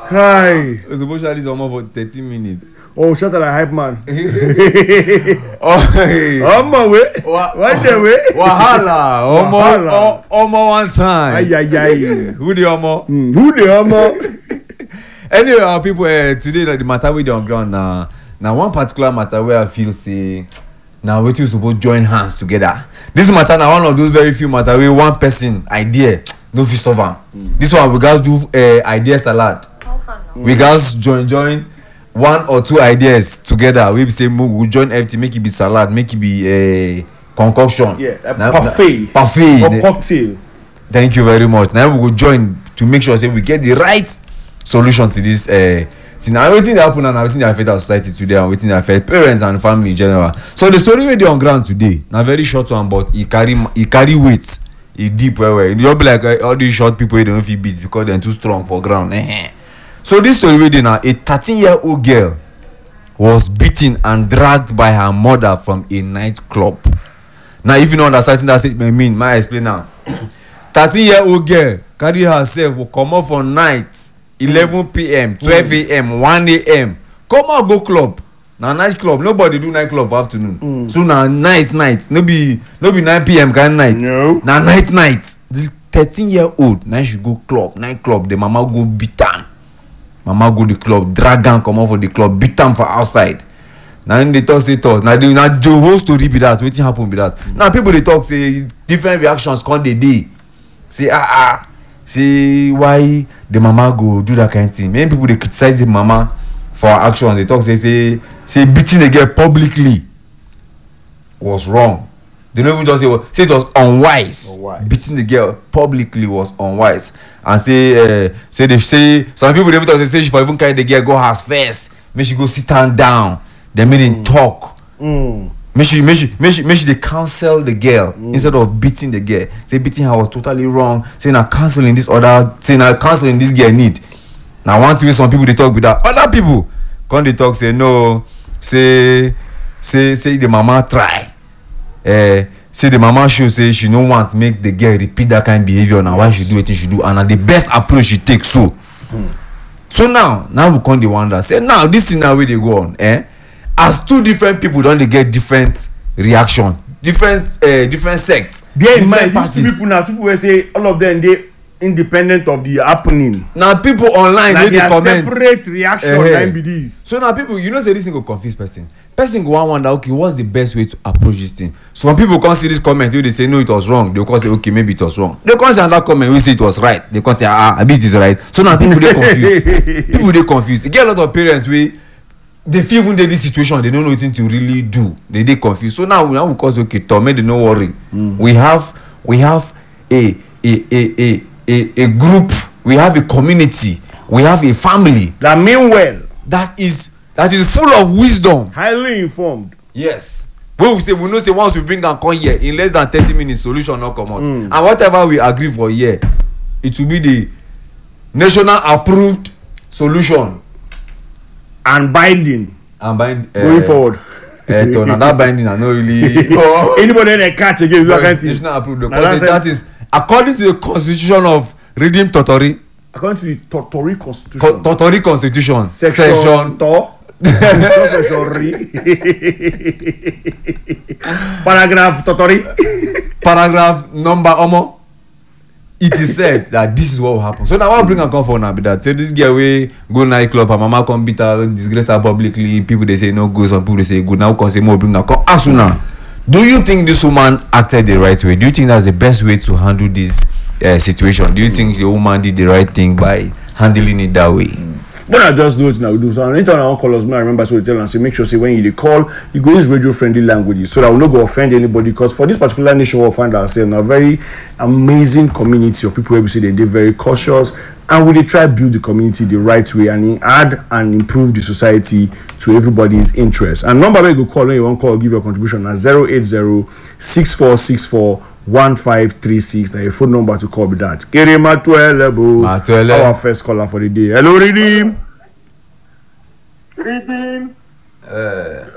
Hi. It's supposed to this almost for 30 minutes. Oh, shut up, like hype man. Oh, hey. On my way. Right there, way. Wahala. Omo one time. Ay. Who the Omo? Who the Omo? Anyway, our people today, like the matter we on ground now. Now one particular matter where I feel say now we two supposed to join hands together. This matter now one of those very few matter where one person idea no fit solve am. This one we guys do idea salad. We guys join one or two ideas together. We say we join everything, make it be salad, make it be a concoction. Yeah, parfait. Or cocktail. Thank you very much. Now we will join to make sure say we get the right solution to this thing. Now everything that happen and everything that affect our society today and everything that affect parents and family in general. So the story we dey on ground today, now very short one, but it carry weight. It deep where you be like all these short people they don't feel beat because they're too strong for ground. So this story we dey now, a 13-year-old girl was beaten and dragged by her mother from a nightclub. Now if you know understand that statement mean, may I explain now. 13-year-old girl carry herself will come up for night 11 p.m. 12 a.m. 1 a.m. come out go club. Now night club, nobody do night club for afternoon. So now night no be 9 p.m. kind night. No. Now night. This 13-year-old now she go club, night club. The mama go beat am. Mama go the club, drag am come out for the club, beat am for outside. Now they talk say talk. Now the whole story be that. Wetin happen be that. Now people they talk say different reactions come the day. Say say why the mama go do that kind of thing. Many people they criticize the mama for her actions. They talk say beating the girl publicly was wrong. They don't even just say it was unwise. Beating the girl publicly was unwise. And say some people they even talk say she for even carry the girl go house first. Make she go sit down. They made him talk. Make she they counsel the girl instead of beating the girl. Say beating her was totally wrong. Say now counseling this girl need. Now one thing some people they talk with that. Other people come they talk say no. Say the mama try. Say the mama show say she no want make the girl repeat that kind of behavior. Now why she do what she do and the best approach she take so. So now we come the wonder. Say now this thing now where they go on. As two different people don't they get different reaction, different sects. Bear in mind, these two people will say all of them they independent of the happening. Now people online like they comment separate reaction like be this. So now people, you know, say this thing go confuse person. Person go wonder, okay, what's the best way to approach this thing? Some people can't see this comment where they say no, it was wrong. They can't say okay, maybe it was wrong. They can't say another comment we say it was right. They can't say a bit is right. So now people they confused. People they confused. You get a lot of parents they feel even in this situation they don't know anything to really do. They confused. So now we cause okay, Tom, they don't worry. We have a group, we have a community, we have a family that mean well, that is full of wisdom, highly informed. Yes. When we know say once we bring and come here in less than 30 minutes solution not come out. And whatever we agree for here, it will be the national approved solution and binding going forward. Now that binding are not really anybody they catch again that kind of thing. National approved because that is according to the constitution of Redeem Totori. According to the Totori constitution. Totori constitution. Section paragraph Totori. Paragraph number omo. It is said that this is what will happen. So now I'll bring a call for now be that. Say this girl way go nightclub, her mama come beat her, disgrace her publicly. People they say no go, some people they say good. Now cause say more bring a call. Ask you now. Do you think this woman acted the right way? Do you think that's the best way to handle this situation? Do you think the woman did the right thing by handling it that way? When I just do it now, we do. So anytime I want call us, I remember so we tell and say make sure say when you call, you go use radio friendly languages so that we not go offend anybody. Because for this particular nation, we'll find ourselves in a very amazing community of people where we say they're very cautious and we try to build the community the right way and add and improve the society to everybody's interest. And number where you go call when you want call, give your contribution at 080-6464-1536. Now your phone number to call with that. Our first caller for the day. Hello, Redeem.